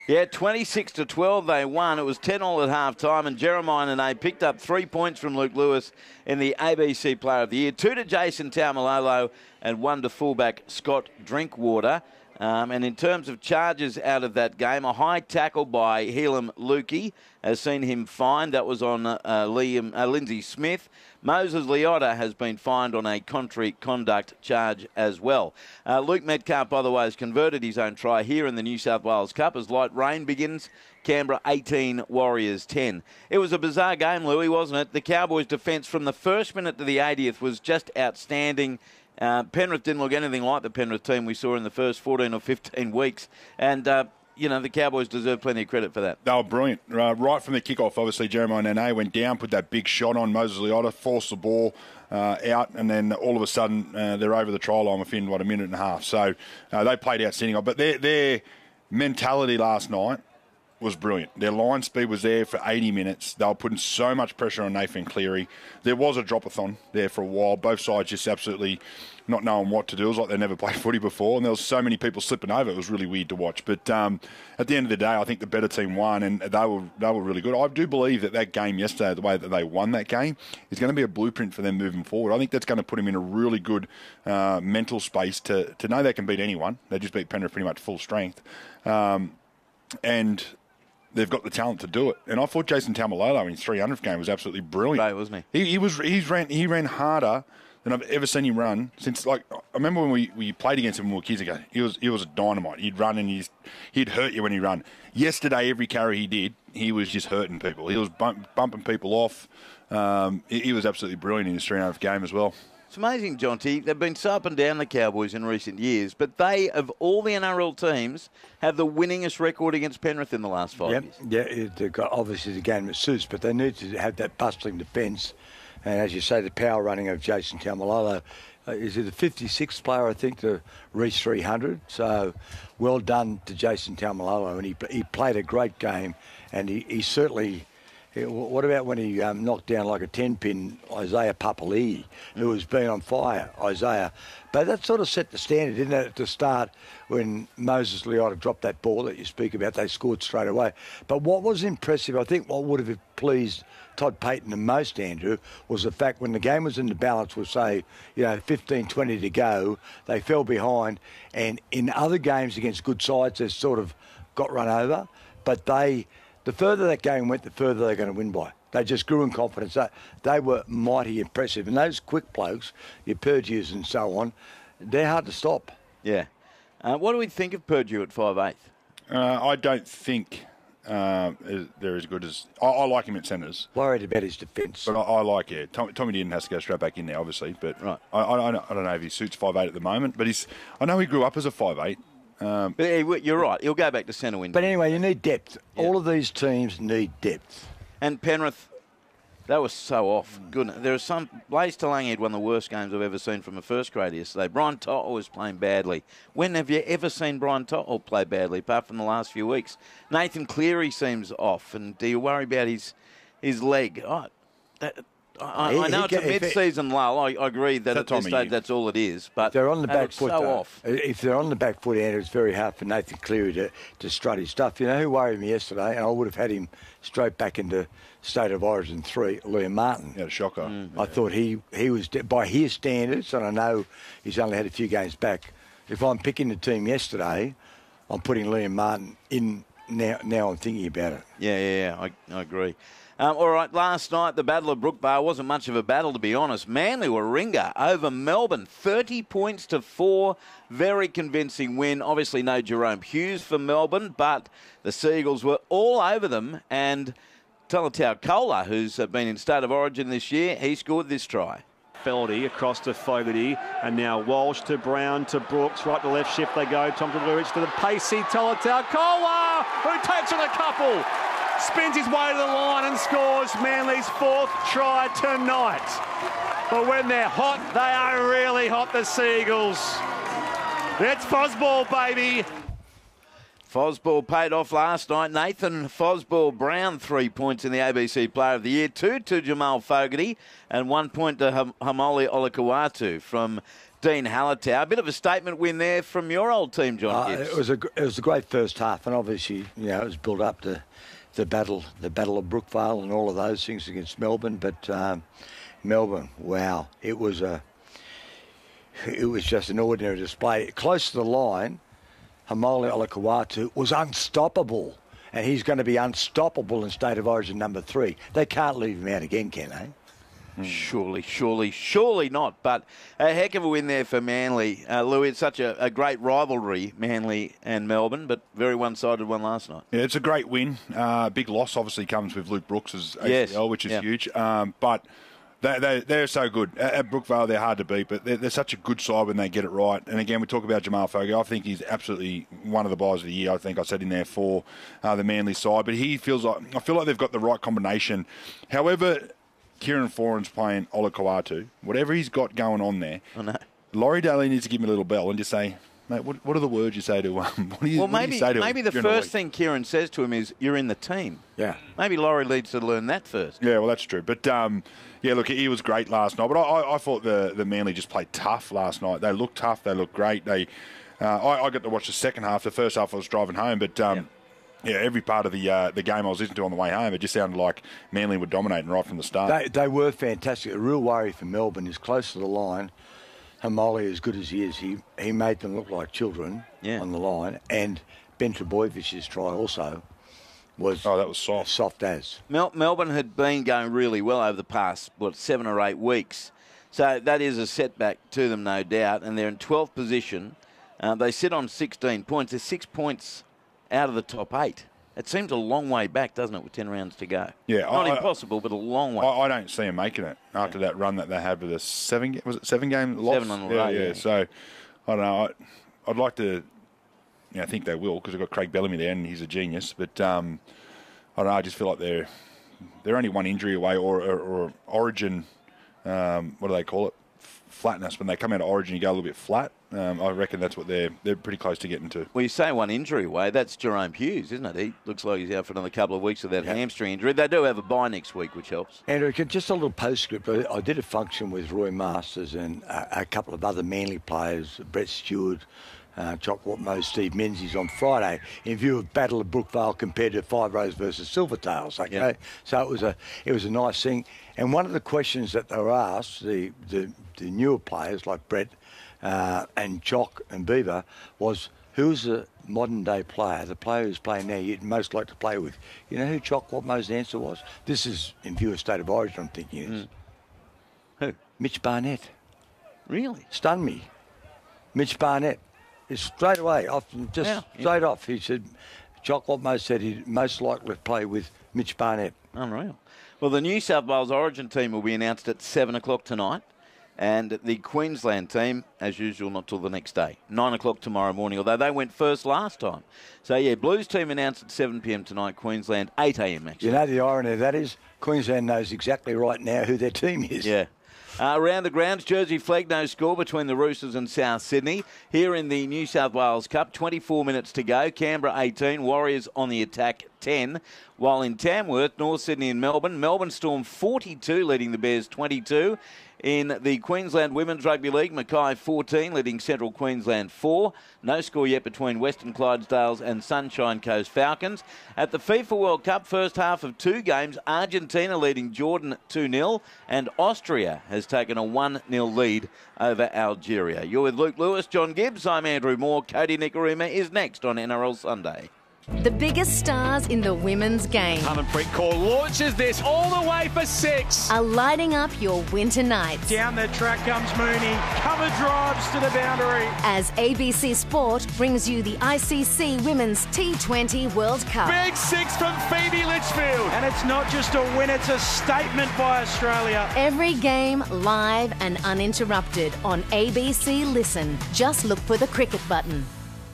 Yeah, 26-12 they won. It was 10-all at half-time, and Jeremiah Nene picked up 3 points from Luke Lewis in the ABC Player of the Year, 2 to Jason Taumalolo and 1 to fullback Scott Drinkwater. And in terms of charges out of that game, a high tackle by Helam Lukey has seen him fined. That was on Lindsay Smith. Moses Leota has been fined on a contrary conduct charge as well. Luke Metcalf, by the way, has converted his own try here in the New South Wales Cup as light rain begins. Canberra 18, Warriors 10. It was a bizarre game, Louis, wasn't it? The Cowboys' defence from the first minute to the 80th was just outstanding. Penrith didn't look anything like the Penrith team we saw in the first 14 or 15 weeks. And, the Cowboys deserve plenty of credit for that. They were brilliant. Right from the kickoff, obviously, Jeremiah Nene went down, put that big shot on Moses Leota, forced the ball out, and then all of a sudden they're over the try line within, a minute and a half. So they played outstanding. But their mentality last night was brilliant. Their line speed was there for 80 minutes. They were putting so much pressure on Nathan Cleary. There was a drop-a-thon there for a while. Both sides just absolutely not knowing what to do. It was like they never played footy before, and there was so many people slipping over. It was really weird to watch. But at the end of the day, I think the better team won, and they were really good. I do believe that game yesterday, the way that they won that game, is going to be a blueprint for them moving forward. I think that's going to put them in a really good mental space to know they can beat anyone. They just beat Penrith pretty much full strength. And they've got the talent to do it. And I thought Jason Taumalolo in his 300th game was absolutely brilliant. Right, wasn't he? He ran harder than I've ever seen him run since. I remember when we played against him when we were kids ago. He was a dynamite. He'd run and he'd hurt you when he ran. Yesterday, every carry he did, he was just hurting people. He was bumping people off. He was absolutely brilliant in his 300th game as well. It's amazing, Jonty. They've been so up and down, the Cowboys, in recent years, but they, of all the NRL teams, have the winningest record against Penrith in the last 5 years. Yeah, they've got obviously the game that suits, but they need to have that bustling defence. And as you say, the power running of Jason Taumalolo. Is he the 56th player, I think, to reach 300? So well done to Jason Taumalolo. And he played a great game, and he certainly... What about when he knocked down like a 10-pin Isaiah Papali'i, who has been on fire, Isaiah? But that sort of set the standard, didn't it, at the start when Moses Leota dropped that ball that you speak about. They scored straight away. But what was impressive, I think what would have pleased Todd Payten the most, Andrew, was the fact when the game was in the balance with, say, 15, 20 to go, they fell behind. And in other games against good sides, they sort of got run over. But the further that game went, the further they're going to win by. They just grew in confidence. They were mighty impressive. And those quick blokes, your Purdue's and so on, they're hard to stop. Yeah. What do we think of Purdue at 5'8"? I don't think they're as good as... I like him at centres. Worried about his defence. But I like it. Tommy Dearden has to go straight back in there, obviously. But right. I don't know if he suits 5'8" at the moment. But I know he grew up as a 5'8". But you're right. He'll go back to centre wing. But anyway, you need depth. Yeah. All of these teams need depth. And Penrith, they were so off. Goodness, there are some... Blaze Talangi had one of the worst games I've ever seen from a first grader yesterday. Brian To'o was playing badly. When have you ever seen Brian To'o play badly, apart from the last few weeks? Nathan Cleary seems off, and do you worry about his leg? I know it's a mid-season lull. I agree that at this stage that's all it is. But they're on the back foot. So off. If they're on the back foot, Andrew, it's very hard for Nathan Cleary to strut his stuff. You know who worried me yesterday, and I would have had him straight back into State of Origin 3, Liam Martin. Yeah, a shocker. I thought he was, by his standards, and I know he's only had a few games back. If I'm picking the team yesterday, I'm putting Liam Martin in now I'm thinking about it. Yeah, I agree. All right, last night, the Battle of Brookbar wasn't much of a battle, to be honest. Manly were Warringah over Melbourne, 30 points to 4. Very convincing win. Obviously, no Jerome Hughes for Melbourne, but the Seagulls were all over them. And Talatau Kola, who's been in State of Origin this year, he scored this try. Feldy across to Fogarty, and now Walsh to Brown to Brooks. Right to left shift they go. Tom Todorovic to the pacey Talatau Kola, who takes on a couple. Spins his way to the line and scores Manly's 4th try tonight. But when they're hot, they are really hot, the Seagulls. It's Fosball, baby. Fosball paid off last night. Nathan Fosball Brown, 3 points in the ABC Player of the Year, 2 to Jamal Fogarty, and 1 point to Hamoli Olakawatu. From Dean Hallertau. A bit of a statement win there from your old team, John Gibbs. It was a great first half, and obviously, it was built up to the battle of Brookvale and all of those things against Melbourne. But Melbourne, wow, it was just an ordinary display. Close to the line, Haumole Olakau'atu was unstoppable, and he's going to be unstoppable in State of Origin number 3. They can't leave him out again, can they? Surely not. But a heck of a win there for Manly. Louis, it's such a great rivalry, Manly and Melbourne, but very one-sided one last night. Yeah, it's a great win. Big loss obviously comes with Luke Brooks' ACL, which is huge. But they're so good. At Brookvale, they're hard to beat, but they're such a good side when they get it right. And again, we talk about Jamal Fogarty. I think he's absolutely one of the buys of the year. I think I said in there for the Manly side. But I feel like they've got the right combination. However, Kieran Foran's playing Olakau'atu. Whatever he's got going on there, Laurie Daly needs to give him a little bell and just say, mate, what are the words you say to him? Maybe the first thing Kieran says to him is, you're in the team. Yeah. Maybe Laurie needs to learn that first. Yeah, well, that's true. But, look, he was great last night. But I thought the Manly just played tough last night. They looked tough. They looked great. I got to watch the second half. The first half I was driving home, but... every part of the game I was listening to on the way home, it just sounded like Manly were dominating right from the start. They were fantastic. A real worry for Melbourne is close to the line. Haumole, as good as he is, he made them look like children on the line. And Ben Trebojevich's try also was... that was soft. Soft as. Melbourne had been going really well over the past, 7 or 8 weeks. So that is a setback to them, no doubt. And they're in 12th position. They sit on 16 points. They're 6 points out of the top 8. It seems a long way back, doesn't it, with 10 rounds to go? Yeah, not impossible, but a long way. I don't see them making it after that run that they had with a 7-game loss? 7 on the road. Yeah. So, I don't know. I'd like to think they will because they've got Craig Bellamy there and he's a genius. But, I don't know. I just feel like they're only one injury away or Origin, what do they call it? Flatness. When they come out of Origin, you go a little bit flat. I reckon that's what they're pretty close to getting to. Well, you say one injury away, that's Jerome Hughes, isn't it? He looks like he's out for another couple of weeks with that hamstring injury. They do have a bye next week, which helps. Andrew, just a little postscript. I did a function with Roy Masters and a couple of other Manly players, Brett Stewart, Chock Watmoe, Steve Menzies on Friday, in view of Battle of Brookvale compared to Five Rose versus Silvertails. Okay, yeah. So it was a nice thing. And one of the questions that they were asked, the newer players like Brett and Chock and Beaver, was who's the modern day player, the player who's playing now you'd most like to play with? You know who Chock Watmoe's answer was? This is in view of State of Origin, I'm thinking is. Who? Mitch Barnett. Really? Stunned me. Mitch Barnett. It's straight away, straight off. He said, Chock Watmoe said he'd most likely play with Mitch Barnett. Unreal. Well, the New South Wales Origin team will be announced at 7 o'clock tonight. And the Queensland team, as usual, not till the next day. 9 o'clock tomorrow morning, although they went first last time. So, Blues team announced at 7 p.m. tonight, Queensland 8 a.m. actually. You know the irony of that is Queensland knows exactly right now who their team is. Yeah. Around the grounds, Jersey flag no score between the Roosters and South Sydney. Here in the New South Wales Cup, 24 minutes to go. Canberra 18, Warriors on the attack 10. While in Tamworth, North Sydney and Melbourne Storm 42, leading the Bears 22. In the Queensland Women's Rugby League, Mackay 14, leading Central Queensland 4. No score yet between Western Clydesdales and Sunshine Coast Falcons. At the FIFA World Cup, first half of 2 games, Argentina leading Jordan 2-0, and Austria has taken a 1-0 lead over Algeria. You're with Luke Lewis, John Gibbs. I'm Andrew Moore. Cody Nikorima is next on NRL Sunday. The biggest stars in the women's game Harmanpreet Kaur launches this all the way for 6. are lighting up your winter nights. Down the track comes Mooney. Cover drives to the boundary. As ABC Sport brings you the ICC Women's T20 World Cup. Big 6 from Phoebe Litchfield. And it's not just a win, it's a statement by Australia. Every game live and uninterrupted on ABC Listen. Just look for the cricket button.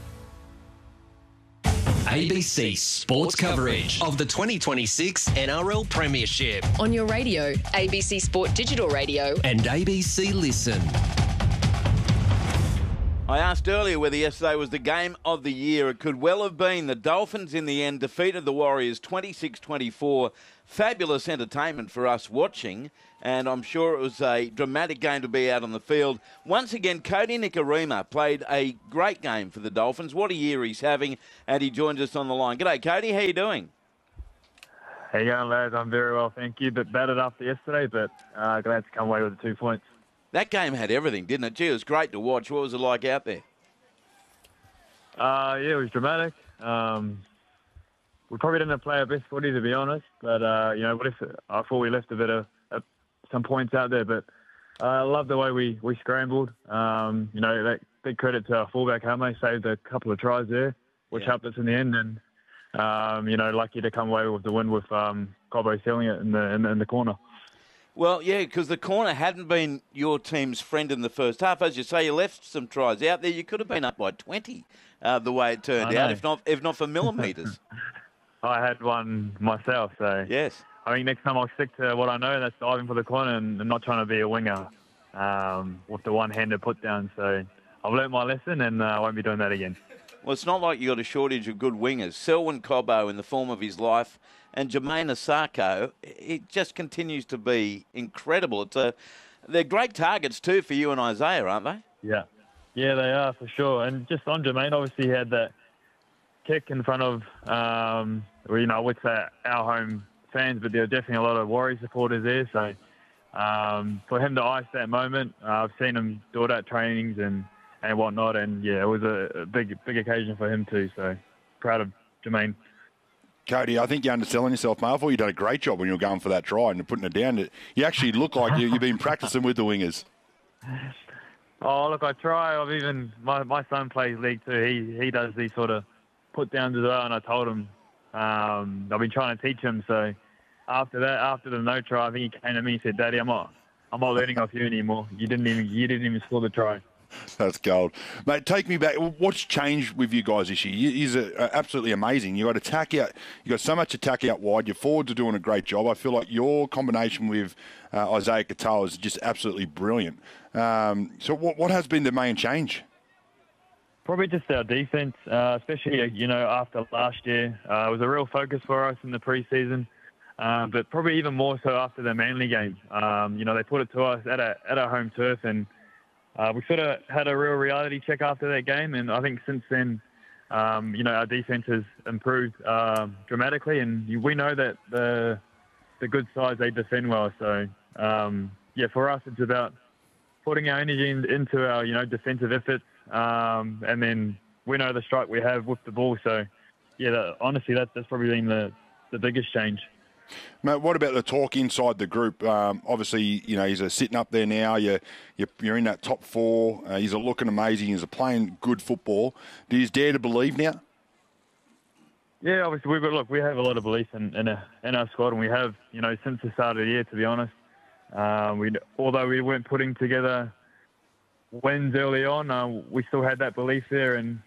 ABC Sports coverage of the 2026 NRL Premiership On your radio, ABC Sport Digital Radio. and ABC Listen. I asked earlier whether yesterday was the game of the year. It could well have been. The Dolphins, in the end, defeated the Warriors 26-24. Fabulous entertainment for us watching, and I'm sure it was a dramatic game to be out on the field. Once again, Cody Nikorima played a great game for the Dolphins. What a year he's having, and he joins us on the line. G'day, Cody. How you doing? How you going, lads? I'm very well, thank you. Bit battered after yesterday, but glad to come away with the 2 points. That game had everything, didn't it? Gee, it was great to watch. What was it like out there? Yeah, it was dramatic. We probably didn't play our best footy, to be honest, but, I thought we left a bit of some points out there, but I love the way we scrambled. That big credit to our fullback, Hame, saved a couple of tries there, which helped us in the end, and, lucky to come away with the win with Cobbo sealing it in the corner. Well, yeah, because the corner hadn't been your team's friend in the first half. As you say, you left some tries out there. You could have been up by 20 the way it turned out, if not for millimetres. I had one myself, so yes. I think next time I'll stick to what I know, and that's diving for the corner and not trying to be a winger with the one-handed put down. So I've learnt my lesson, and I won't be doing that again. Well, it's not like you got a shortage of good wingers. Selwyn Cobbo in the form of his life, and Jermaine Asako, it just continues to be incredible. They're great targets too for you and Isaiah, aren't they? Yeah, they are for sure. And just on Jermaine, obviously he had that kick in front of, I would say our home fans, but there are definitely a lot of Warriors supporters there. So for him to ice that moment, I've seen him do it at trainings and whatnot, and yeah, it was a big occasion for him too. So proud of Jermaine. Cody, I think you're underselling yourself, mate. I thought you'd done a great job when you were going for that try and putting it down. You actually look like you've been practicing with the wingers. Oh, look, I try. My son plays league too. He does these sort of put downs as well, and I told him I've been trying to teach him. So after the no try, I think he came to me and said, "Daddy, I'm not learning off you anymore. You didn't even score the try." That's gold. Mate, take me back. What's changed with you guys this year? You're absolutely amazing. You got attack out. You got so much attack out wide. Your forwards are doing a great job. I feel like your combination with Isaiah Katoa is just absolutely brilliant. So what has been the main change? Probably just our defence, especially, after last year. It was a real focus for us in the preseason, but probably even more so after the Manly game. They put it to us at our home turf, and we sort of had a real reality check after that game, and I think since then, our defence has improved dramatically, and we know that the good sides, they defend well. So, for us, it's about putting our energy into our, defensive efforts, and then we know the strike we have with the ball. So, honestly, that's probably been the biggest change. Mate, what about the talk inside the group? Obviously, he's sitting up there now. You're in that top four. He's looking amazing. He's playing good football. Do you dare to believe now? Yeah, obviously, we have a lot of belief in our squad, and we have, since the start of the year, to be honest. Although we weren't putting together wins early on, we still had that belief there, and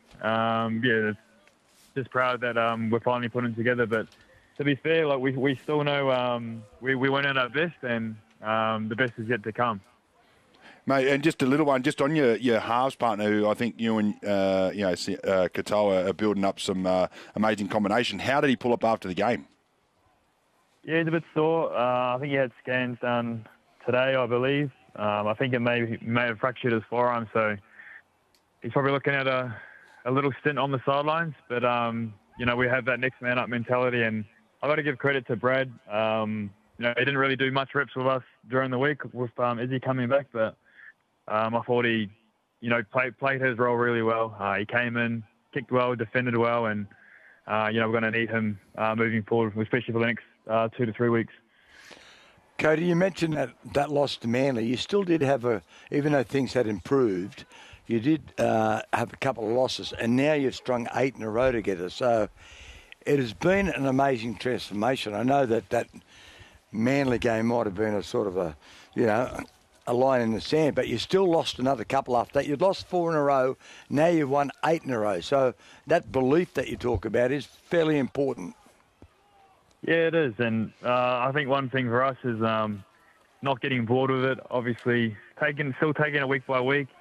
just proud that we're finally putting together. But to be fair, we still know we went at our best, and the best is yet to come. Mate, and just a little one, just on your halves partner, who I think you and Katoa are building up some amazing combination. How did he pull up after the game? Yeah, he's a bit sore. I think he had scans done today, I believe. I think it may have fractured his forearm, so he's probably looking at a little stint on the sidelines. But we have that next man up mentality, and I've got to give credit to Brad. He didn't really do much reps with us during the week with Izzy coming back, but I thought he, played his role really well. He came in, kicked well, defended well, and we're going to need him moving forward, especially for the next 2 to 3 weeks. Cody, you mentioned that loss to Manly. You still did have even though things had improved, you did have a couple of losses, and now you've strung 8 in a row together. So it has been an amazing transformation. I know that Manly game might have been a sort of a line in the sand, but you still lost another couple after that. You'd lost 4 in a row. Now you've won 8 in a row. So that belief that you talk about is fairly important. Yeah, it is. And I think one thing for us is not getting bored with it. Obviously, still taking it week by week.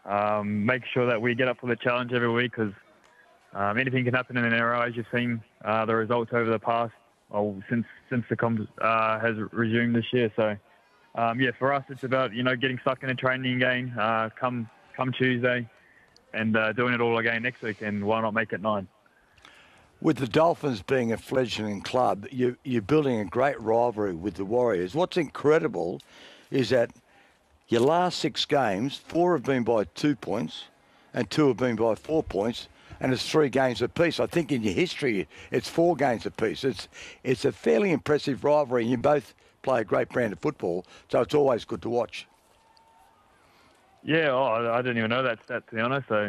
make sure that we get up for the challenge every week because anything can happen in an era, as you've seen the results over the past, since the comp has resumed this year. So, for us, it's about, getting stuck in a training game come Tuesday and doing it all again next week, and why not make it 9? With the Dolphins being a fledgling club, you're building a great rivalry with the Warriors. What's incredible is that your last 6 games, 4 have been by 2 points and 2 have been by 4 points, and it's 3 games apiece. I think in your history, it's 4 games apiece. It's a fairly impressive rivalry, and you both play a great brand of football, so it's always good to watch. Yeah, I didn't even know that stat, to be honest. So,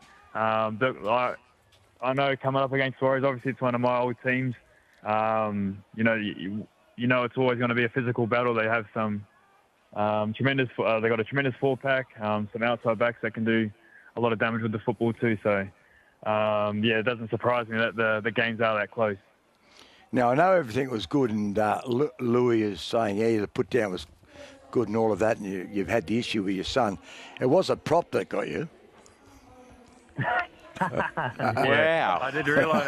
I know coming up against Warriors, obviously it's one of my old teams. It's always going to be a physical battle. They have some tremendous. They got a tremendous 4-pack, some outside backs that can do a lot of damage with the football too. So, it doesn't surprise me that the games are that close. Now I know everything was good, and Louis is saying, the put down was good and all of that, and you've had the issue with your son. It was a prop that got you. Wow! I did realise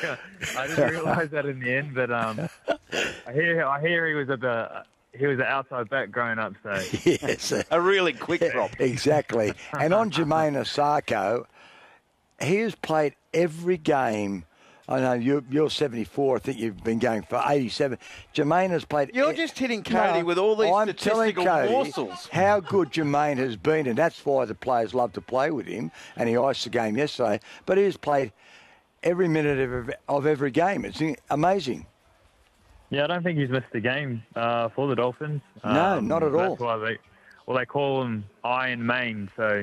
that in the end, but I hear he was an outside back growing up, so yes, a really quick drop. Exactly. And on Jermaine Osako, he has played every game. I know you're 74. I think you've been going for 87. Jermaine has played. You're just hitting Cody with all these statistical morsels. How good Jermaine has been, and that's why the players love to play with him. And he iced the game yesterday, but he has played every minute of every game. It's amazing. Yeah, I don't think he's missed a game for the Dolphins. No, not at all. That's why they call him Iron Main. So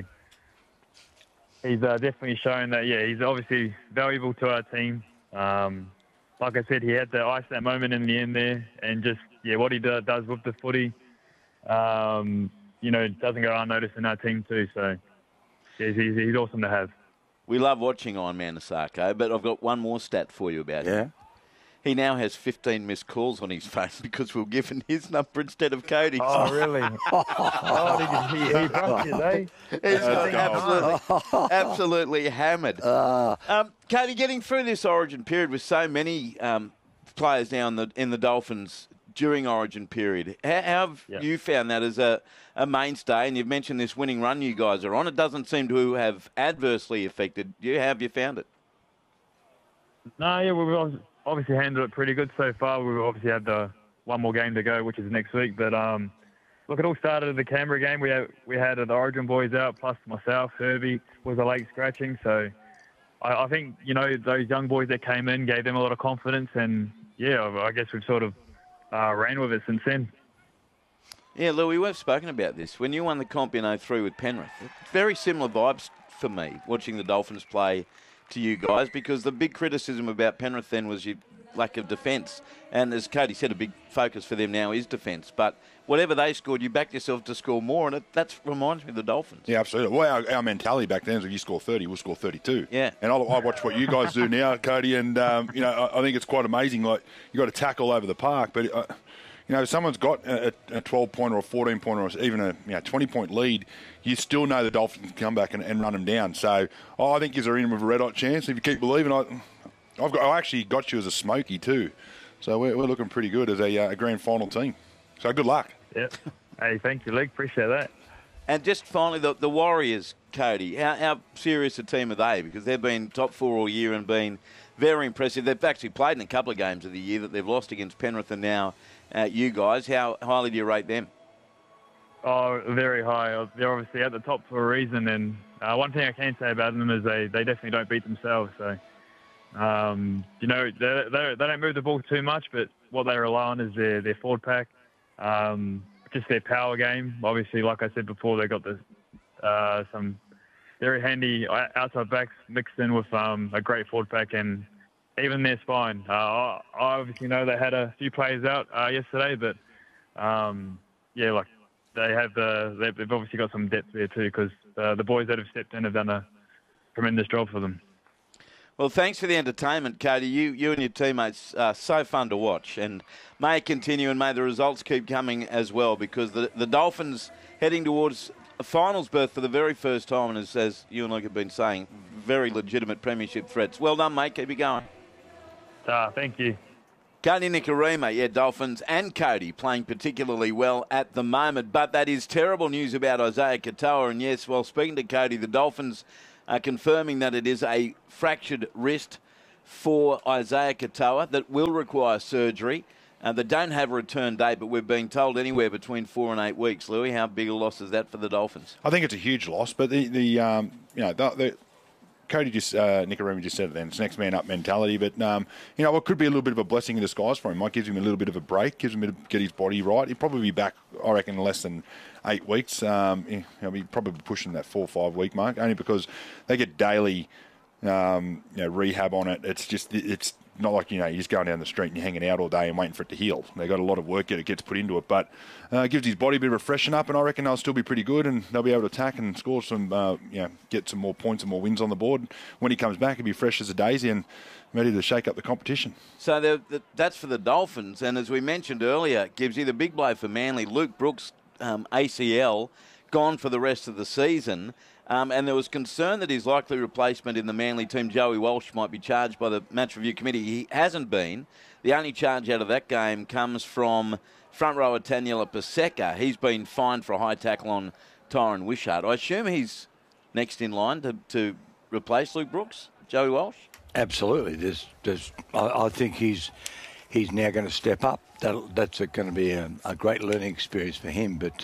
he's definitely shown that. Yeah, he's obviously valuable to our team. Like I said, he had to ice that moment in the end there, and just what he does with the footy, doesn't go unnoticed in our team too. So he's awesome to have. We love watching Iron Man Osako, but I've got one more stat for you about him. He now has 15 missed calls on his phone because we've given his number instead of Cody's. Oh, really? He broke it, eh? He's absolutely hammered. Cody, getting through this Origin period with so many players now in the Dolphins during Origin period, how have you found that as a mainstay? And you've mentioned this winning run you guys are on. It doesn't seem to have adversely affected you. How have you found it? No, we've obviously handled it pretty good so far. We've obviously had one more game to go, which is next week. But look, it all started at the Canberra game. We had the Origin boys out, plus myself. Herbie was a leg scratching. So I think, those young boys that came in gave them a lot of confidence. And, I guess we've sort of ran with it since then. Yeah, Louis, we've spoken about this. When you won the comp in 03 with Penrith, very similar vibes for me, watching the Dolphins play to you guys, because the big criticism about Penrith then was your lack of defence. And as Cody said, a big focus for them now is defence. But whatever they scored, you backed yourself to score more, and that reminds me of the Dolphins. Yeah, absolutely. Well, our mentality back then is if you score 30, we'll score 32. Yeah. And I watch what you guys do now, Cody, and, I think it's quite amazing. Like, you got to tackle over the park, but... if someone's got a 12-point or a 14-point or even a 20-point lead, you still know the Dolphins can come back and run them down. So I think you're in with a red-hot chance. If you keep believing, I actually got you as a smoky too. So we're looking pretty good as a grand final team. So good luck. Yeah. Hey, thank you, Luke. Appreciate that. And just finally, the Warriors, Cody, how serious a team are they? Because they've been top 4 all year and been very impressive. They've actually played in a couple of games of the year that they've lost against Penrith and now you guys. How highly do you rate them? Oh, very high. They're obviously at the top for a reason. And one thing I can say about them is they definitely don't beat themselves. So, they don't move the ball too much, but what they rely on is their forward pack, just their power game. Obviously, like I said before, they got some very handy outside backs mixed in with a great forward pack and even their spine. I obviously know they had a few players out yesterday, but they've obviously got some depth there too, because the boys that have stepped in have done a tremendous job for them. Well, thanks for the entertainment, Cody. You and your teammates are so fun to watch, and may it continue and may the results keep coming as well, because the Dolphins heading towards a finals berth for the very first time, and as you and Luke have been saying, very legitimate premiership threats. Well done, mate. Keep it going. Thank you. Cody Nikorima, Dolphins and Cody playing particularly well at the moment. But that is terrible news about Isaiah Katoa. And yes, while speaking to Cody, the Dolphins are confirming that it is a fractured wrist for Isaiah Katoa that will require surgery. They don't have a return date, but we're being told anywhere between 4 and 8 weeks. Louis, how big a loss is that for the Dolphins? I think it's a huge loss, but Cody Nikorima just said it then. It's next man up mentality. But, it could be a little bit of a blessing in disguise for him. Might give him a little bit of a break, gives him a bit to get his body right. He'll probably be back, I reckon, in less than 8 weeks. He'll be probably pushing that 4 or 5 week mark, only because they get daily rehab on it. It's not like, you're just going down the street and you're hanging out all day and waiting for it to heal. They've got a lot of work that gets put into it, but it gives his body a bit of a freshen up, and I reckon they'll still be pretty good, and they'll be able to attack and score some, get some more points and more wins on the board. When he comes back, he'll be fresh as a daisy and ready to shake up the competition. So that's for the Dolphins, and as we mentioned earlier, Gibbsy, the big blow for Manly, Luke Brooks, ACL, gone for the rest of the season. And there was concern that his likely replacement in the Manly team, Joey Walsh, might be charged by the match review committee. He hasn't been. The only charge out of that game comes from front rower Taniela Paseka. He's been fined for a high tackle on Tyron Wishart. I assume he's next in line to replace Luke Brooks, Joey Walsh? Absolutely. I think he's now going to step up. That's going to be a great learning experience for him, but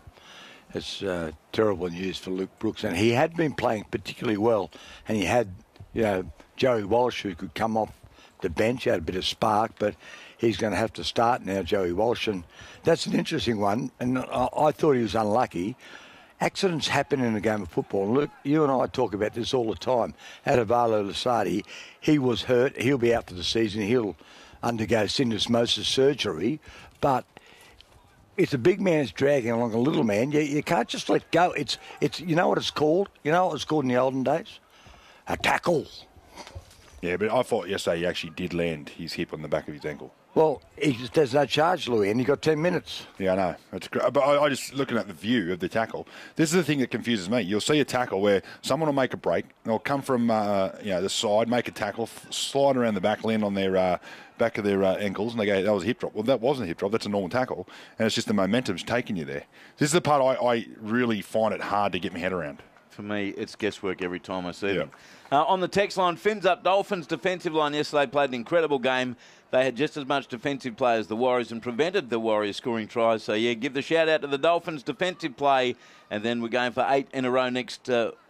it's terrible news for Luke Brooks. And he had been playing particularly well, and he had, Joey Walsh, who could come off the bench, had a bit of spark, but he's going to have to start now, Joey Walsh. And that's an interesting one, and I thought he was unlucky. Accidents happen in a game of football. Look, you and I talk about this all the time. Adivalo Lasardi, he was hurt. He'll be out for the season. He'll undergo syndesmosis surgery, but it's a big man's dragging along a little man. You can't just let go. It's you know what it's called? You know what it was called in the olden days? A tackle. Yeah, but I thought yesterday he actually did land his hip on the back of his ankle. Well, there's no charge, Louis, and he got 10 minutes. Yeah, I know. That's great. But I just looking at the view of the tackle. This is the thing that confuses me. You'll see a tackle where someone will make a break. They'll come from the side, make a tackle, slide around the back, land on their back of their ankles, and they go, that was a hip drop. Well, that wasn't a hip drop. That's a normal tackle, and it's just the momentum's taking you there. This is the part I really find it hard to get my head around. For me, it's guesswork every time I see them. On the text line, Fins up. Dolphins' defensive line yesterday played an incredible game. They had just as much defensive play as the Warriors and prevented the Warriors scoring tries. So, give the shout-out to the Dolphins' defensive play. And then we're going for 8 in a row next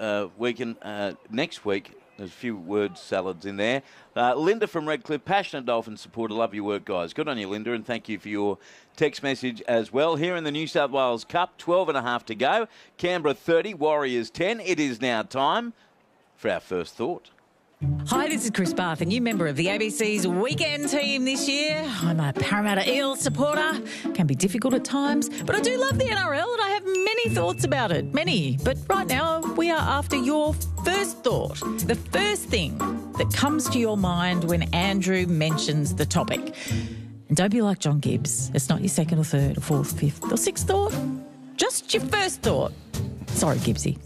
week. There's a few word salads in there. Linda from Redcliffe, passionate Dolphins supporter. Love your work, guys. Good on you, Linda, and thank you for your text message as well. Here in the New South Wales Cup, 12.5 to go. Canberra 30, Warriors 10. It is now time for our first thought. Hi, this is Chris Barth, a new member of the ABC's weekend team this year. I'm a Parramatta Eels supporter. Can be difficult at times, but I do love the NRL and I have many thoughts about it. Many. But right now, we are after your first thought. The first thing that comes to your mind when Andrew mentions the topic. And don't be like John Gibbs. It's not your second or third or fourth, fifth or sixth thought. Just your first thought. Sorry, Gibbsy.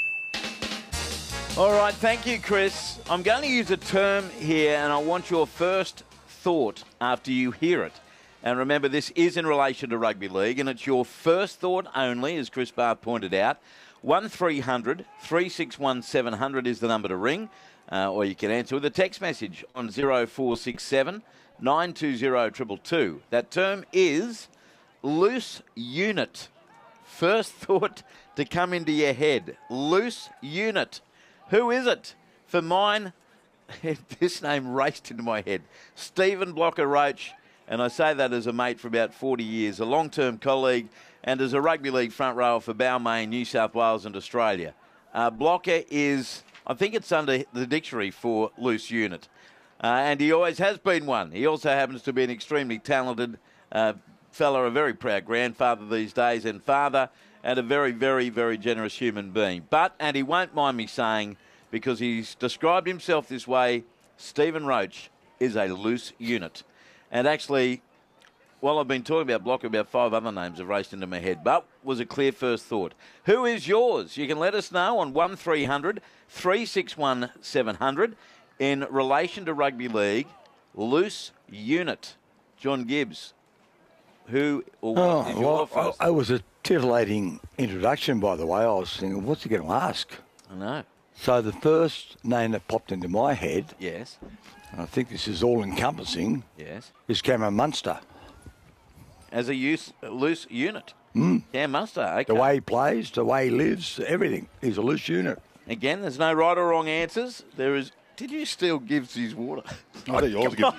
All right, thank you, Chris. I'm going to use a term here, and I want your first thought after you hear it. And remember, this is in relation to rugby league, and it's your first thought only, as Chris Barth pointed out. 1300 361 700 is the number to ring, or you can answer with a text message on 0467 920 222. That term is loose unit. First thought to come into your head. Loose unit. Who is it? For mine, this name raced into my head. Stephen Blocker Roach, and I say that as a mate for about 40 years, a long-term colleague, and as a rugby league front rower for Balmain, New South Wales and Australia. Blocker is, I think it's under the dictionary for loose unit, and he always has been one. He also happens to be an extremely talented fella, a very proud grandfather these days and father, and a very, very, very generous human being. But, and he won't mind me saying, because he's described himself this way, Stephen Roach is a loose unit. And actually, while I've been talking about Blocker, about 5 other names have raced into my head, but was a clear first thought. Who is yours? You can let us know on 1300 361 700 in relation to rugby league. Loose unit. John Gibbs. Who or what is your first? It was a titillating introduction, by the way. I was thinking, what's he going to ask? I know. So the first name that popped into my head, Yes. and I think this is all-encompassing, Yes. is Cameron Munster. As a loose unit. Cam Munster. Okay. The way he plays, the way he lives, everything. He's a loose unit. Again, there's no right or wrong answers. There is. Did you steal Gibbs his water? I think yours Gibbs.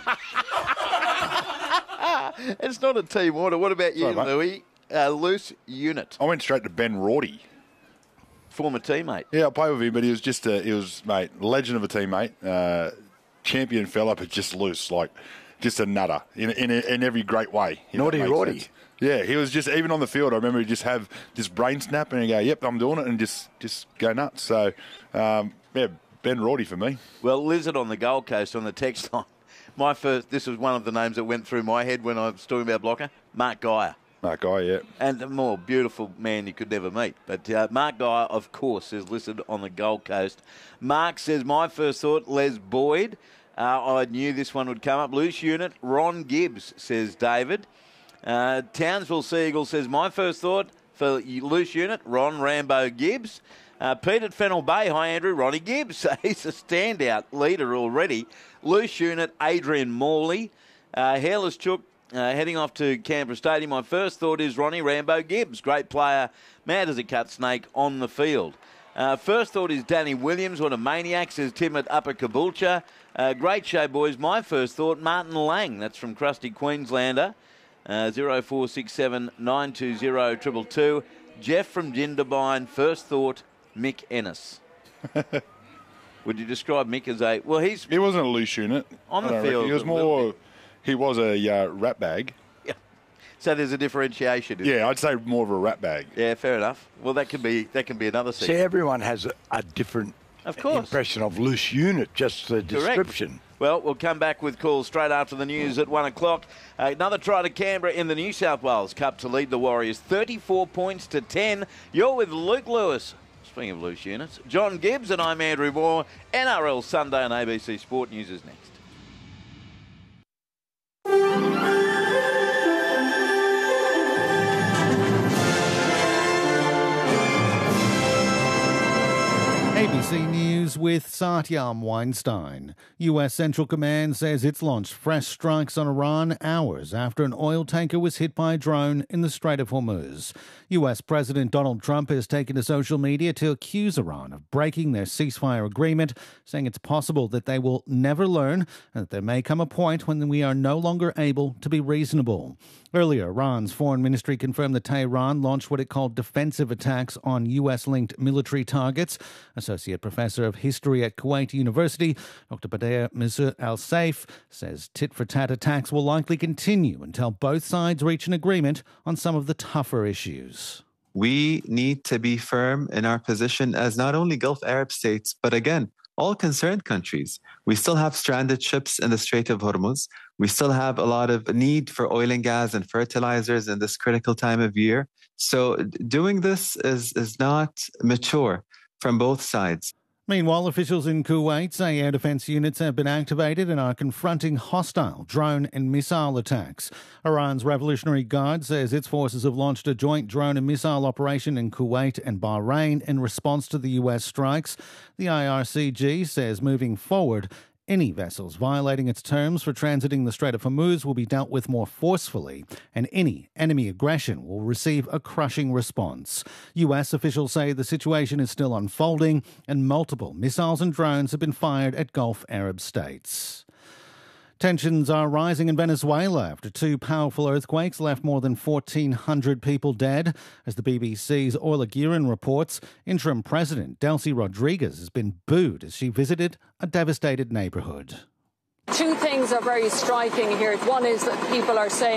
It's not a team order. What about you, Sorry, mate. Louis? Loose unit. I went straight to Ben Rorty. Former teammate. Yeah, I played with him, but he was mate, legend of a teammate, champion fella, but just loose, like just a nutter in every great way. Naughty Rorty. Yeah, he was just, even on the field, I remember he'd just have this brain snap and he'd go, yep, I'm doing it, and just go nuts. So, yeah, Ben Rorty for me. Well, Lizard on the Gold Coast on the text line. This was one of the names that went through my head when I was talking about Blocker. Mark Geyer. That guy, yeah. And a more beautiful man you could never meet. But Mark Geyer, of course, is listed on the Gold Coast. Mark says, my first thought, Les Boyd. I knew this one would come up. Loose unit, Ron Gibbs, says David. Townsville Seagull says, my first thought for loose unit, Ron Rambo Gibbs. Pete at Fennell Bay, hi Andrew, Ronnie Gibbs. He's a standout leader already. Loose unit, Adrian Morley. Hairless Chook heading off to Canberra Stadium. My first thought is Ronnie Rambo Gibbs. Great player, mad as a cut snake on the field. First thought is Danny Williams. What a maniac, says Tim at Upper Caboolture. Great show, boys. My first thought, Martin Lang. That's from Crusty Queenslander. 0467 920 222. Jeff from Jindabyne. First thought, Mick Ennis. Would you describe Mick as a... Well, he wasn't a loose unit. On the field. He was more... He was a rat bag. Yeah. So there's a differentiation. Yeah, I'd say more of a rat bag. Yeah, fair enough. Well, that can be another See, segment. everyone has a different impression of loose unit, just the description. Correct. Well, we'll come back with calls straight after the news at 1 o'clock. Another try to Canberra in the New South Wales Cup to lead the Warriors 34 points to 10. You're with Luke Lewis. Speaking of loose units, John Gibbs and I'm Andrew Moore. NRL Sunday on ABC Sport News is next. ABC News with Satyam Weinstein. U.S. Central Command says it's launched fresh strikes on Iran hours after an oil tanker was hit by a drone in the Strait of Hormuz. U.S. President Donald Trump has taken to social media to accuse Iran of breaking their ceasefire agreement, saying it's possible that they will never learn and that there may come a point when we are no longer able to be reasonable. Earlier, Iran's foreign ministry confirmed that Tehran launched what it called defensive attacks on U.S.-linked military targets. Associate Professor of History at Kuwait University, Dr. Badea Misr Al-Saif, says tit-for-tat attacks will likely continue until both sides reach an agreement on some of the tougher issues. We need to be firm in our position as not only Gulf Arab states, but again, all concerned countries. We still have stranded ships in the Strait of Hormuz. We still have a lot of need for oil and gas and fertilizers in this critical time of year. So doing this is not mature from both sides. Meanwhile, officials in Kuwait say air defence units have been activated and are confronting hostile drone and missile attacks. Iran's Revolutionary Guard says its forces have launched a joint drone and missile operation in Kuwait and Bahrain in response to the US strikes. The IRCG says moving forward, any vessels violating its terms for transiting the Strait of Hormuz will be dealt with more forcefully, and any enemy aggression will receive a crushing response. US officials say the situation is still unfolding, and multiple missiles and drones have been fired at Gulf Arab states. Tensions are rising in Venezuela after two powerful earthquakes left more than 1,400 people dead. As the BBC's Orla Guerin reports, interim President Delcy Rodriguez has been booed as she visited a devastated neighbourhood. Two things are very striking here. One is that people are saying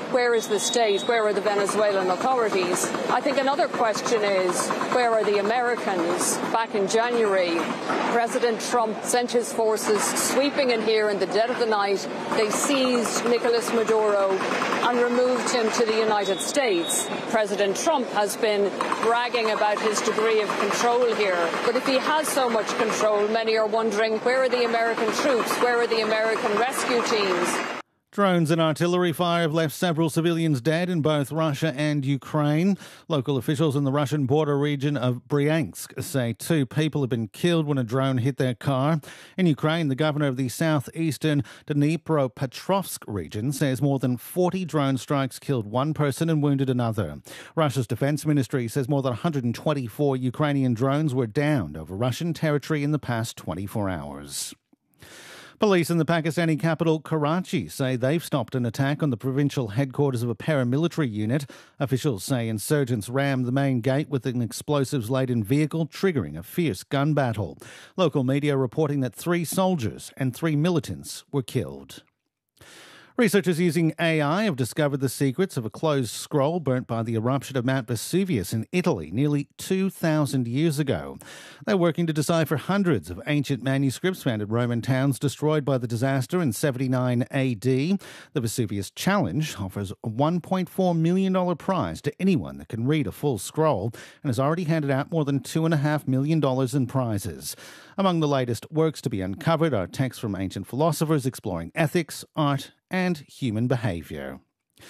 where is the state? Where are the Venezuelan authorities? I think another question is, where are the Americans? Back in January, President Trump sent his forces sweeping in here in the dead of the night. They seized Nicolas Maduro and removed him to the United States. President Trump has been bragging about his degree of control here. But if he has so much control, many are wondering, where are the American troops? Where are the American rescue teams? Drones and artillery fire have left several civilians dead in both Russia and Ukraine. Local officials in the Russian border region of Bryansk say 2 people have been killed when a drone hit their car. In Ukraine, the governor of the southeastern Dnipropetrovsk region says more than 40 drone strikes killed 1 person and wounded another. Russia's defense ministry says more than 124 Ukrainian drones were downed over Russian territory in the past 24 hours. Police in the Pakistani capital, Karachi, say they've stopped an attack on the provincial headquarters of a paramilitary unit. Officials say insurgents rammed the main gate with an explosives-laden vehicle, triggering a fierce gun battle. Local media reporting that 3 soldiers and 3 militants were killed. Researchers using AI have discovered the secrets of a closed scroll burnt by the eruption of Mount Vesuvius in Italy nearly 2,000 years ago. They're working to decipher hundreds of ancient manuscripts found in Roman towns destroyed by the disaster in 79 AD. The Vesuvius Challenge offers a $1.4 million prize to anyone that can read a full scroll and has already handed out more than $2.5 million in prizes. Among the latest works to be uncovered are texts from ancient philosophers exploring ethics, art, and human behaviour.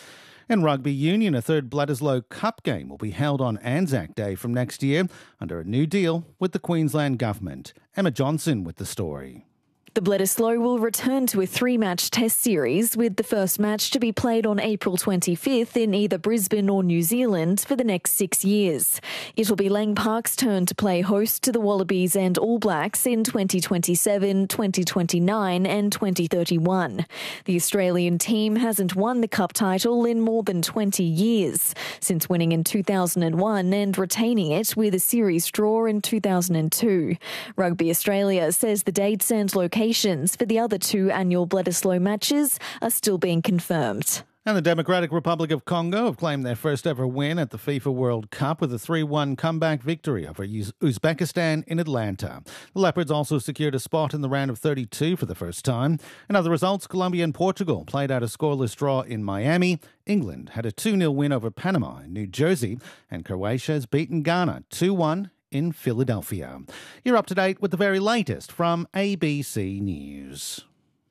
In rugby union, a third Bledisloe Cup game will be held on Anzac Day from next year under a new deal with the Queensland Government. Emma Johnson with the story. The Bledisloe will return to a 3-match test series, with the first match to be played on April 25th in either Brisbane or New Zealand for the next 6 years. It will be Lang Park's turn to play host to the Wallabies and All Blacks in 2027, 2029 and 2031. The Australian team hasn't won the Cup title in more than 20 years, since winning in 2001 and retaining it with a series draw in 2002. Rugby Australia says the dates and locations for the other 2 annual Bledisloe matches are still being confirmed. And the Democratic Republic of Congo have claimed their first ever win at the FIFA World Cup with a 3-1 comeback victory over Uzbekistan in Atlanta. The Leopards also secured a spot in the round of 32 for the first time. In other results, Colombia and Portugal played out a scoreless draw in Miami. England had a 2-0 win over Panama in New Jersey. And Croatia has beaten Ghana 2-1 in Philadelphia. You're up to date with the very latest from ABC News.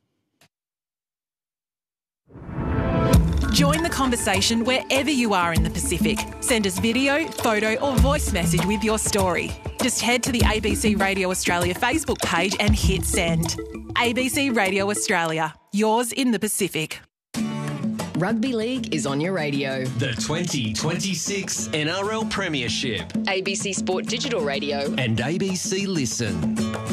Join the conversation wherever you are in the Pacific. Send us video, photo or voice message with your story. Just head to the ABC Radio Australia Facebook page and hit send. ABC Radio Australia, yours in the Pacific. Rugby League is on your radio. The 2026 NRL Premiership. ABC Sport Digital Radio. And ABC Listen.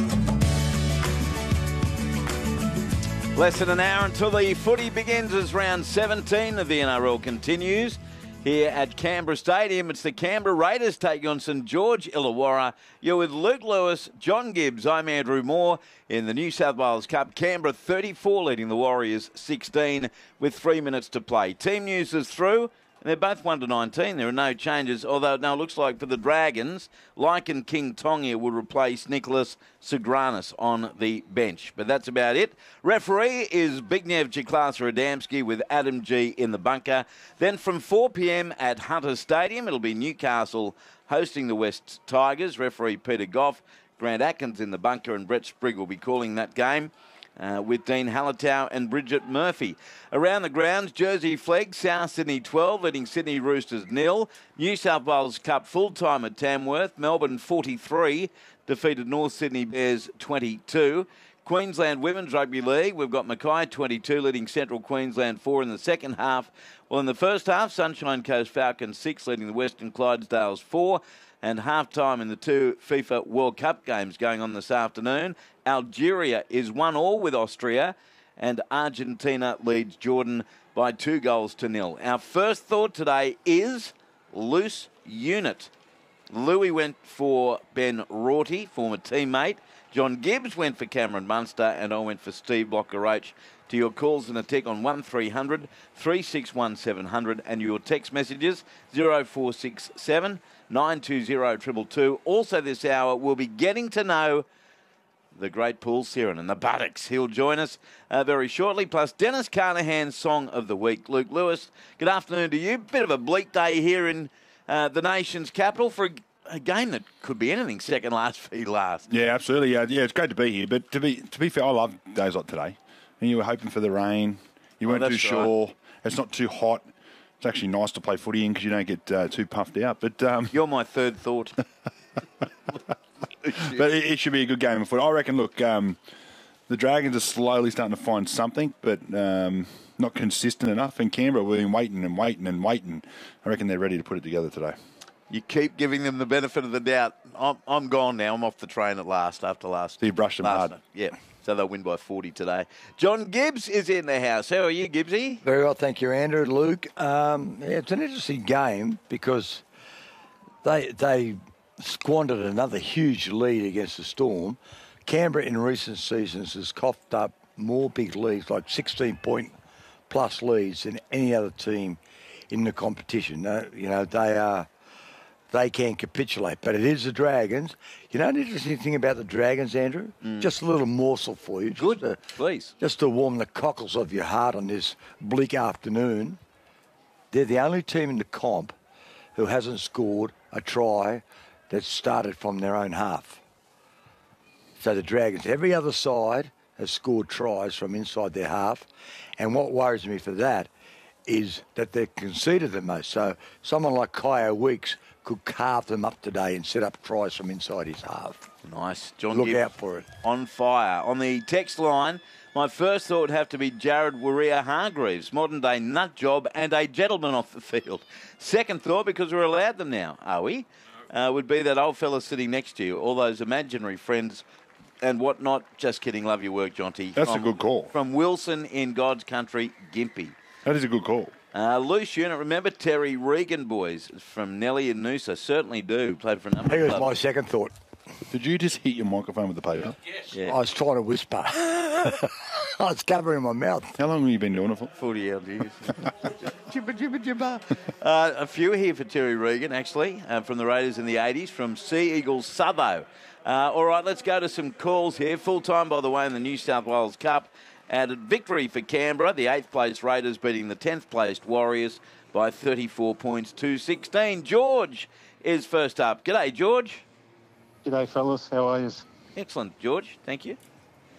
Less than an hour until the footy begins as round 17 of the NRL continues. Here at Canberra Stadium, it's the Canberra Raiders taking on St George Illawarra. You're with Luke Lewis, John Gibbs, I'm Andrew Moore. In the New South Wales Cup, Canberra 34 leading the Warriors 16 with 3 minutes to play. Team news is through. They're both 1-19. There are no changes, although now it looks like for the Dragons, Lycan King Tongia will replace Nicholas Sigranis on the bench. But that's about it. Referee is Bignev Jiklasa Adamski with Adam G in the bunker. Then from 4 p.m. at Hunter Stadium, it'll be Newcastle hosting the West Tigers. Referee Peter Goff, Grant Atkins in the bunker, and Brett Sprigg will be calling that game. With Dean Hallertau and Bridget Murphy. Around the grounds, Jersey Flegg, South Sydney 12, leading Sydney Roosters 0. New South Wales Cup full-time at Tamworth. Melbourne 43, defeated North Sydney Bears 22. Queensland Women's Rugby League, we've got Mackay 22, leading Central Queensland 4 in the second half. Well, in the first half, Sunshine Coast Falcons 6, leading the Western Clydesdales 4. And half-time in the 2 FIFA World Cup games going on this afternoon. Algeria is 1-1 with Austria, and Argentina leads Jordan by 2-0. Our first thought today is loose unit. Louis went for Ben Rorty, former teammate. John Gibbs went for Cameron Munster, and I went for Steve Blocker-Roach. To your calls and a tick on 1300 361 700 and your text messages 0467 920 222. Also this hour, we'll be getting to know the great Paul Siren and the Buttocks. He'll join us very shortly, plus Dennis Carnahan's Song of the Week. Luke Lewis, good afternoon to you. Bit of a bleak day here in the nation's capital for a game that could be anything, second last v last. Yeah, absolutely. Yeah, it's great to be here. But to be fair, I love days like today. And you were hoping for the rain. You weren't too sure. Right. It's not too hot. It's actually nice to play footy in because you don't get too puffed out. But you're my third thought. But it should be a good game of footy. I reckon, look, the Dragons are slowly starting to find something, but not consistent enough. And Canberra, we've been waiting. I reckon they're ready to put it together today. You keep giving them the benefit of the doubt. I'm gone now. I'm off the train at last after last. So you brushed them hard. Yeah. So they'll win by 40 today. John Gibbs is in the house. How are you, Gibbsy? Very well, thank you, Andrew. Luke, it's an interesting game because they squandered another huge lead against the Storm. Canberra in recent seasons has coughed up more big leads, like 16-point plus leads than any other team in the competition. They can capitulate, but it is the Dragons. You know, an interesting thing about the Dragons, Andrew? Just a little morsel for you. Good, please. Just to warm the cockles of your heart on this bleak afternoon. They're the only team in the comp who hasn't scored a try that started from their own half. So the Dragons, every other side has scored tries from inside their half. And what worries me for that is that they've conceded the most. So someone like Kyo Weeks could carve them up today and set up tries from inside his half. Nice. John Look Gibbs out for it. On fire. On the text line, my first thought would have to be Jared Warrior-Hargreaves, modern-day nut job and a gentleman off the field. Second thought, because we're allowed them now, are we? Would be that old fella sitting next to you, all those imaginary friends and whatnot. Just kidding. Love your work, Jonty. That's a good call. From Wilson in God's country, Gympie. That is a good call. Loose unit. Remember Terry Regan, boys, from Nelly and Noosa? Certainly do. Played for a number of He was clubs. my second thought. Did you just hit your microphone with the paper? Yes. Yeah. I was trying to whisper. I was covering my mouth. How long have you been doing it for? 40 odd years. Jibba. A few here for Terry Regan, actually, from the Raiders in the 80s, from Sea Eagles Subbo. All right, let's go to some calls here. Full time, by the way, in the New South Wales Cup. Added victory for Canberra, the 8th place Raiders beating the 10th placed Warriors by 34 points to 16. George is first up. G'day, George. G'day, fellas. How are you? Excellent, George. Thank you.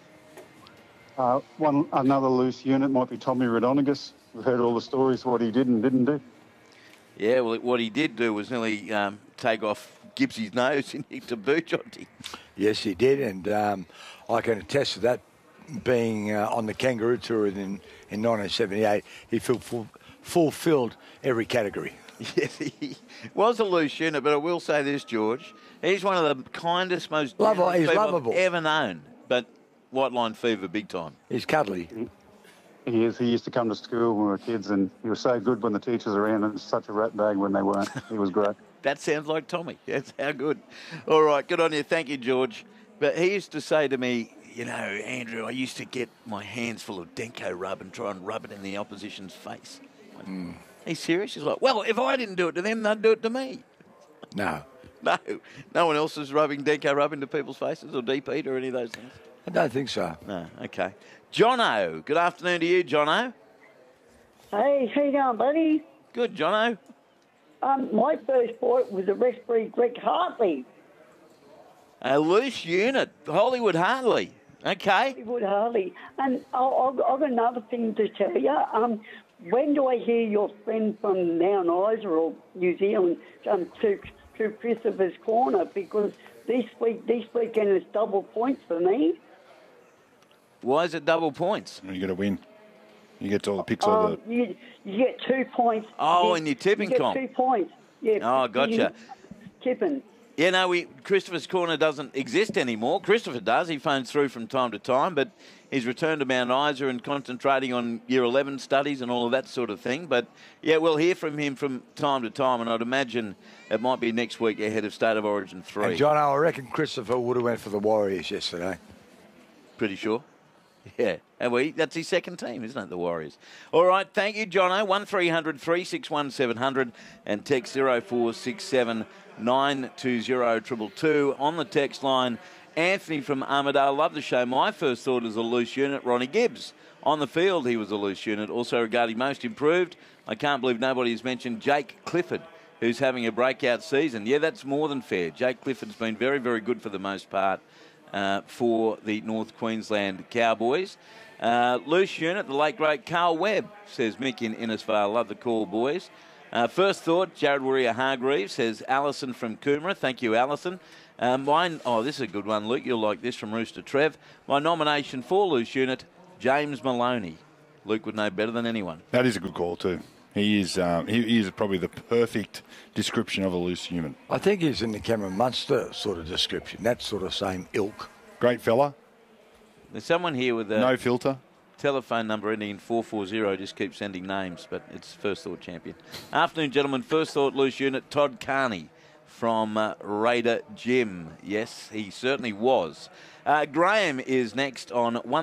Another loose unit might be Tommy Radonigas. We've heard all the stories, what he did and didn't do. Yeah, well, what he did do was nearly take off Gibbsy's nose in to boot, Jonty. Yes, he did, and I can attest to that. Being on the Kangaroo Tour in 1978, he fulfilled every category. Yes, he was a loose unit, but I will say this, George. He's one of the kindest, most he's people lovable. I've ever known. But white line fever, big time. He's cuddly. He is. He used to come to school when we were kids, and he was so good when the teachers were around, and such a rat bag when they weren't. He was great. That sounds like Tommy. That's how good. All right, good on you. Thank you, George. But he used to say to me, you know, Andrew, I used to get my hands full of Denko rub and try and rub it in the opposition's face. He's serious? He's like, well, if I didn't do it to them, they'd do it to me. No. No one else is rubbing Denko rub into people's faces or deep heat or any of those things? I don't think so. No, okay. Jono, good afternoon to you, Jono. Hey, how you going, buddy? Good, Jono. My first thought was a referee, Greg Hartley. A loose unit, Hollywood Hartley. Okay. Hollywood Hartley. And I've got another thing to tell you. When do I hear your friend from Mount Isa or New Zealand to Christopher's Corner? Because this weekend is double points for me. Why is it double points? You got to win. You get all the picks of the... You get 2 points. Oh, in your tipping comp. You get 2 points. Yeah. Oh, gotcha. Tipping. Yeah, no, Christopher's Corner doesn't exist anymore. Christopher does. He phones through from time to time, but he's returned to Mount Isa and concentrating on Year 11 studies and all of that sort of thing. But, yeah, we'll hear from him from time to time, and I'd imagine it might be next week ahead of State of Origin 3. And, John, I reckon Christopher would have went for the Warriors yesterday. Pretty sure. Yeah, and that's his second team, isn't it, the Warriors? All right, thank you, Jono. 1300 361 700 and text 0467 920 222 on the text line. Anthony from Armidale, love the show. My first thought is a loose unit, Ronnie Gibbs. On the field, he was a loose unit. Also regarding most improved, I can't believe nobody has mentioned Jake Clifford, who's having a breakout season. Yeah, that's more than fair. Jake Clifford's been very, very good for the most part. For the North Queensland Cowboys. Loose unit, the late great Carl Webb, says Mick in Innisfail. Love the call, boys. First thought, Jared Warrior Hargreaves, says Alison from Coomera. Thank you, Alison. This is a good one, Luke. You'll like this from Rooster Trev. My nomination for loose unit, James Maloney. Luke would know better than anyone. That is a good call too. He is probably the perfect description of a loose human. I think he's in the Cameron Munster sort of description, that sort of same ilk. Great fella. There's someone here with a no filter telephone number ending in 440. Just keep sending names, but it's First Thought champion. Afternoon, gentlemen. First Thought loose unit, Todd Carney from Raider Gym. Yes, he certainly was. Graham is next on 1.